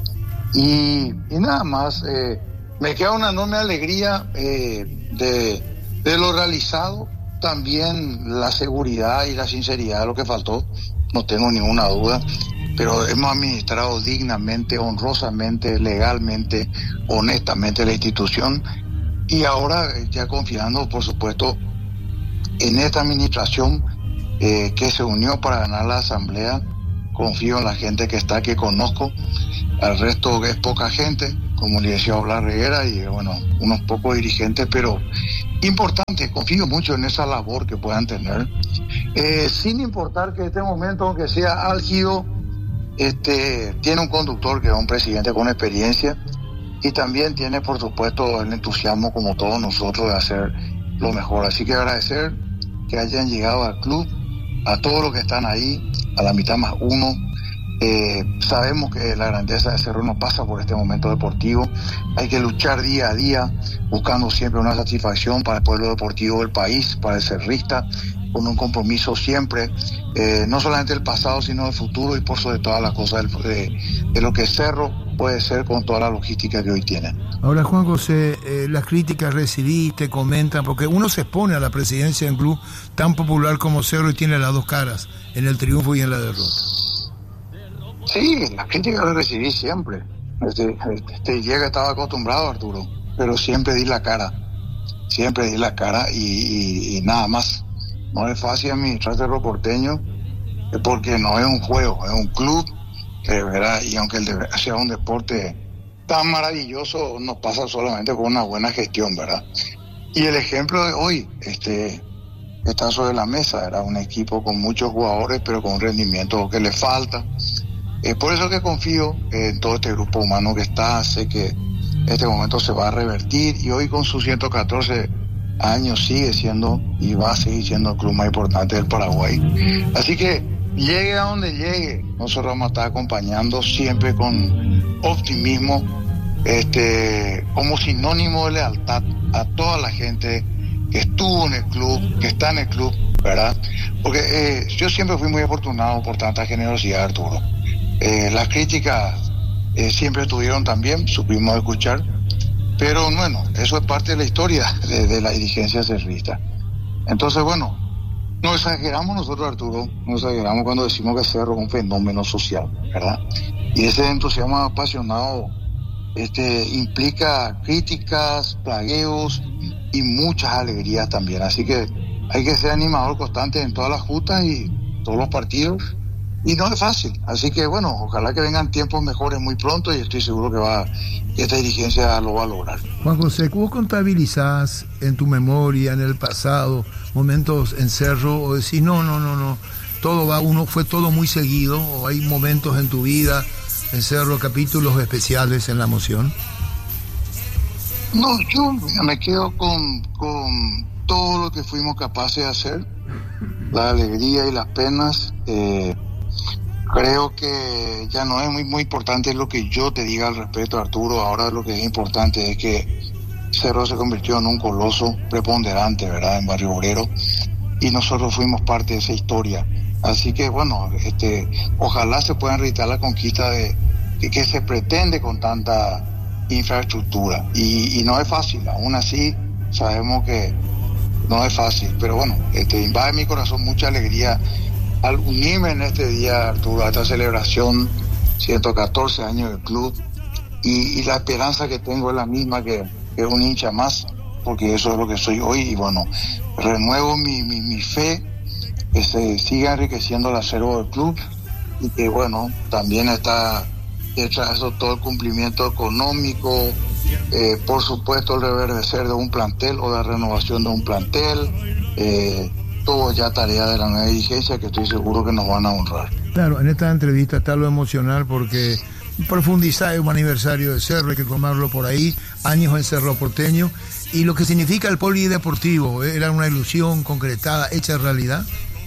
O: Y nada más, me queda una enorme alegría de lo realizado, también la seguridad y la sinceridad de lo que faltó, no tengo ninguna duda, pero hemos administrado dignamente, honrosamente, legalmente, honestamente la institución, y ahora ya confiando, por supuesto, en esta administración que se unió para ganar la asamblea. Confío en la gente que está, que conozco. Al resto es poca gente, como le decía Blas Reguera, y bueno, unos pocos dirigentes, pero importante. Confío mucho en esa labor que puedan tener, sin importar que este momento, aunque sea álgido, tiene un conductor que es un presidente con experiencia, y también tiene, por supuesto, el entusiasmo, como todos nosotros, de hacer lo mejor. Así que agradecer que hayan llegado al club, a todos los que están ahí, a la mitad más uno. Sabemos que la grandeza de Cerro no pasa por este momento deportivo. Hay que luchar día a día, buscando siempre una satisfacción para el pueblo deportivo del país, para el cerrista, con un compromiso siempre, no solamente del pasado, sino del futuro, y por sobre todas las cosas de lo que Cerro puede ser con toda la logística que hoy tiene.
K: Ahora, Juan José, las críticas recibiste, comentan, porque uno se expone a la presidencia de un club tan popular como Cerro y tiene las dos caras, en el triunfo y en la derrota.
O: Sí, las críticas las recibí siempre. Llega, estaba acostumbrado, Arturo, pero siempre di la cara y nada más. No es fácil administrar Cerro Porteño, porque no es un juego, es un club, ¿verdad? Y aunque sea un deporte tan maravilloso, no pasa solamente con una buena gestión, ¿verdad? Y el ejemplo de hoy está sobre la mesa. Era un equipo con muchos jugadores, pero con un rendimiento que le falta. Por eso que confío en todo este grupo humano que está. Sé que este momento se va a revertir, y hoy con sus 114 años sigue siendo y va a seguir siendo el club más importante del Paraguay. Así que llegue a donde llegue, nosotros vamos a estar acompañando siempre con optimismo, como sinónimo de lealtad a toda la gente que estuvo en el club, que está en el club, ¿verdad? Porque yo siempre fui muy afortunado por tanta generosidad, Arturo. Las críticas siempre estuvieron también, supimos escuchar, pero bueno, eso es parte de la historia de la dirigencia cerrista. Entonces, bueno, no exageramos nosotros, Arturo, no exageramos cuando decimos que Cerro es un fenómeno social, ¿verdad? Y ese entusiasmo apasionado implica críticas, plagueos y muchas alegrías también. Así que hay que ser animador constante en todas las justas y todos los partidos. Y no es fácil, así que bueno, ojalá que vengan tiempos mejores muy pronto, y estoy seguro que esta dirigencia lo va a lograr.
K: Juan José, ¿vos contabilizás en tu memoria, en el pasado, momentos en Cerro, o decís, no, fue todo muy seguido, o hay momentos en tu vida en Cerro, capítulos especiales en la emoción?
O: No, yo me quedo con todo lo que fuimos capaces de hacer, la alegría y las penas. Creo que ya no es muy importante lo que yo te diga al respecto, Arturo. Ahora lo que es importante es que Cerro se convirtió en un coloso preponderante, ¿verdad?, en Barrio Obrero, y nosotros fuimos parte de esa historia. Así que bueno, ojalá se puedan realizar la conquista que se pretende con tanta infraestructura, y no es fácil. Aún así sabemos que no es fácil, pero bueno, invade mi corazón mucha alegría al unirme en este día, Arturo, a esta celebración, 114 años del club, y la esperanza que tengo es la misma que un hincha más, porque eso es lo que soy hoy. Y bueno, renuevo mi fe, que se siga enriqueciendo el acervo del club, y que bueno, también está detrás de eso todo el cumplimiento económico, por supuesto el reverdecer de un plantel o la renovación de un plantel, todo ya tarea de la nueva dirigencia, que estoy seguro que nos van a honrar.
K: Claro, en esta entrevista está lo emocional, porque profundizar un aniversario de Cerro, hay que tomarlo por ahí, años en Cerro Porteño, y lo que significa el polideportivo, ¿era una ilusión concretada, hecha realidad?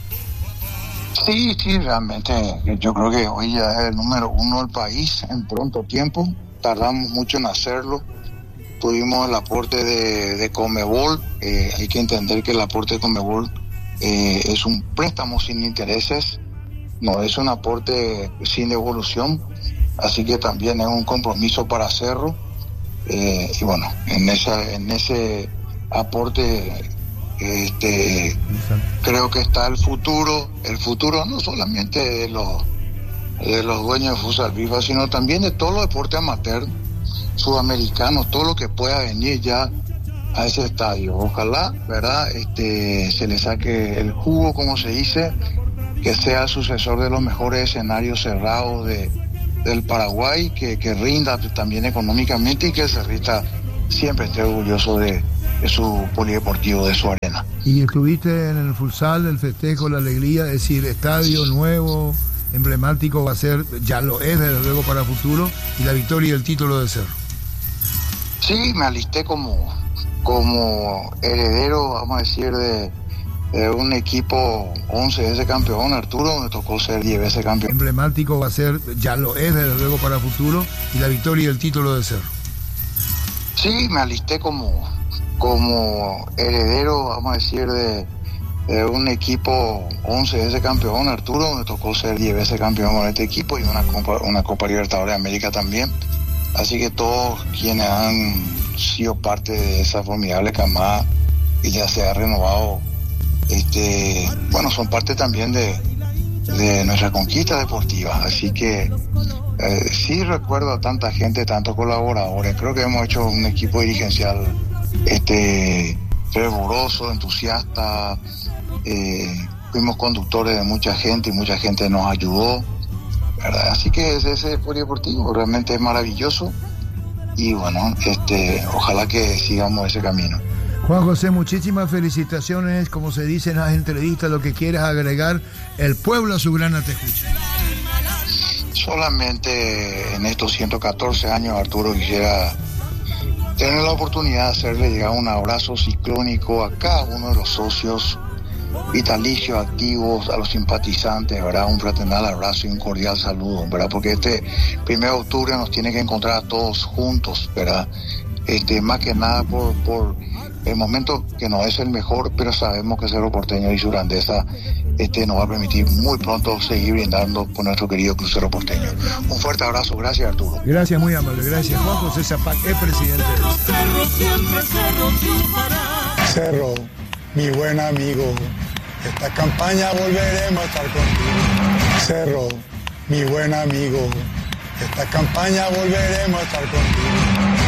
O: Sí, realmente yo creo que hoy ya es el número uno del país en pronto tiempo. Tardamos mucho en hacerlo. Tuvimos el aporte de Conmebol. Hay que entender que el aporte de Conmebol es un préstamo sin intereses, no es un aporte sin devolución. así que también es un compromiso para Cerro, y bueno, en ese aporte creo que está el futuro no solamente de los dueños de Futsal FIFA, sino también de todos los deportes amateur sudamericanos, todo lo que pueda venir ya a ese estadio. Ojalá, ¿verdad? Se le saque el jugo, como se dice, que sea el sucesor de los mejores escenarios cerrados del Paraguay, que rinda también económicamente y que el cerrista siempre esté orgulloso de su polideportivo, de su arena.
K: Y estuviste en el futsal, el festejo, la alegría, es decir, estadio nuevo, emblemático va a ser, ya lo es desde luego para el futuro, y la victoria y el título de Cerro.
O: Sí, me alisté como heredero, vamos a decir, de un equipo 11 veces campeón. Arturo, me tocó ser 10 veces campeón.
K: Emblemático va a ser, ya lo es desde luego para el futuro, y la victoria y el título de Cerro.
O: Sí, me alisté como heredero, vamos a decir, de un equipo 11 veces campeón. Arturo, me tocó ser 10 veces campeón con este equipo y una Copa Libertadores de América también. Así que todos quienes han sido parte de esa formidable camada y ya se ha renovado, son parte también de nuestra conquista deportiva. Así que sí recuerdo a tanta gente, tantos colaboradores. Creo que hemos hecho un equipo dirigencial fervoroso, entusiasta. Fuimos conductores de mucha gente y mucha gente nos ayudó, ¿verdad? Así que ese polideportivo realmente es maravilloso y bueno, ojalá que sigamos ese camino.
K: Juan José, muchísimas felicitaciones, como se dice en las entrevistas, lo que quieras agregar, el pueblo azulgrana te escucha.
O: Solamente en estos 114 años, Arturo, quisiera tener la oportunidad de hacerle llegar un abrazo ciclónico a cada uno de los socios vitalicios, activos, a los simpatizantes, ¿verdad? Un fraternal abrazo y un cordial saludo, ¿verdad? Porque 1 de octubre nos tiene que encontrar a todos juntos, ¿verdad? Más que nada por el momento que no es el mejor, pero sabemos que Cerro Porteño y su grandeza nos va a permitir muy pronto seguir brindando por nuestro querido Club Cerro Porteño. Un fuerte abrazo, gracias Arturo.
K: Gracias, muy amable, gracias. Juan José Zapac es presidente de
P: Cerro, mi buen amigo, esta campaña volveremos a estar contigo. Cerro, mi buen amigo, esta campaña volveremos a estar contigo.